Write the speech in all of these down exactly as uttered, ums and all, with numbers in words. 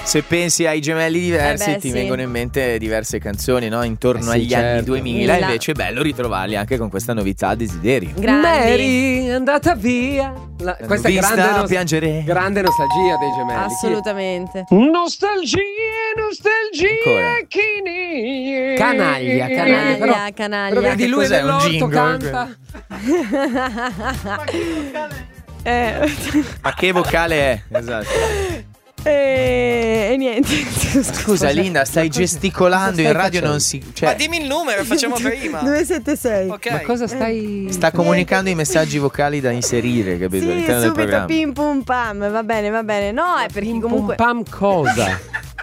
se pensi ai gemelli diversi Eh beh, ti sì. vengono in mente diverse canzoni, no? Intorno Eh sì, agli certo. anni duemila. Mila. Invece è bello ritrovarli anche con questa novità Desiderio. Grandi. Mary è andata via. La- questa è Vista grande, a nos- piangere. grande nostalgia dei gemelli. Chi è? Assolutamente. Nostalgia, nostalgia, Ancora. chini. Canaglia, canaglia. Però, Canaglia, canaglia. però vedi, Che lui cos'è, un nell'orto jingle? canta. eh, Ma che vocale è? Esatto. e, e niente. Scusa Linda, stai gesticolando Cosa in stai radio, facendo? non si. Ma Cioè, dimmi il numero, facciamo prima. due sette sei. Ok. Ma cosa stai... sta comunicando i messaggi vocali da inserire, capito? Sì, All'interno del subito programma. pim pum pam. Va bene, va bene. No, è perché Pim comunque. pum pam cosa?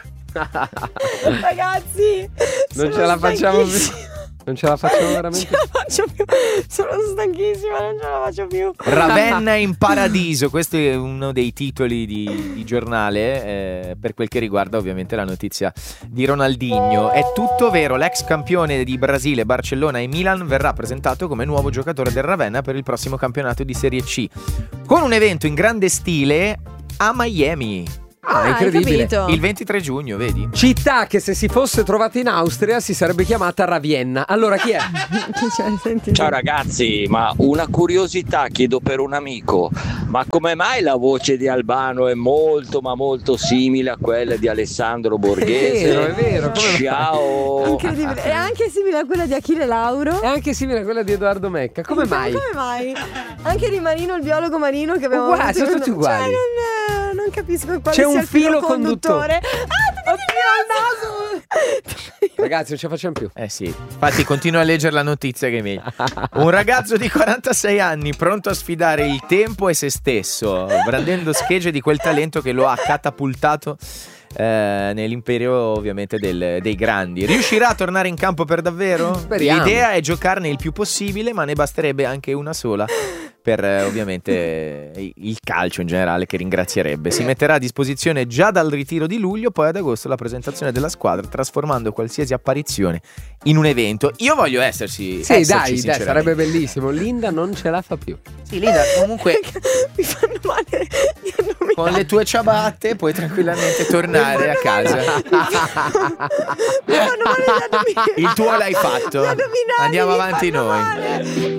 Ragazzi, Non sono ce la facciamo più. stanchissima. Non ce la facciamo Non veramente. ce la faccio più. Sono stanchissima, non ce la faccio più. Ravenna in paradiso, questo è uno dei titoli di, di giornale, eh, per quel che riguarda ovviamente la notizia di Ronaldinho. È tutto vero, l'ex campione di Brasile, Barcellona e Milan verrà presentato come nuovo giocatore del Ravenna per il prossimo campionato di Serie C, con un evento in grande stile a Miami, Ah, hai incredibile. capito? il ventitré giugno, vedi? Città che se si fosse trovata in Austria si sarebbe chiamata Ravenna. Allora chi è? Chi c'è? Senti. Ciao ragazzi, ma una curiosità chiedo per un amico, ma come mai la voce di Albano è molto ma molto simile a quella di Alessandro Borghese? È vero, è vero, come mai? Ciao! Incredibile. È anche simile a quella di Achille Lauro. È anche simile a quella di Edoardo Mecca. Come mai? Come mai? Anche di Marino, il biologo Marino che abbiamo Uguali, avuto sono con- tutti uguali. Cioè, non, non capisco quale C'è sia un il filo filo conduttore. conduttore. Ah, ti naso! Ragazzi, non ce la facciamo più. Eh sì, infatti continuo a leggere la notizia che è meglio. Un ragazzo di quarantasei anni pronto a sfidare il tempo e se stesso, brandendo schegge di quel talento che lo ha catapultato eh, nell'imperio ovviamente del- dei grandi. Riuscirà a tornare in campo per davvero? Speriamo. L'idea è giocarne il più possibile, ma ne basterebbe anche una sola per eh, ovviamente eh, il calcio in generale, che ringrazierebbe. Si metterà a disposizione già dal ritiro di luglio, poi ad agosto la presentazione della squadra, trasformando qualsiasi apparizione in un evento. Io voglio esserci. Sì, esserci, dai, dai, sinceramente. sarebbe bellissimo. Linda non ce la fa più. Sì, Linda, comunque Mi fanno male gli addominali. con le tue ciabatte puoi tranquillamente tornare a casa. Mi fanno male gli addominali. Il tuo l'hai fatto. Gli addominali Andiamo mi avanti fanno noi. male.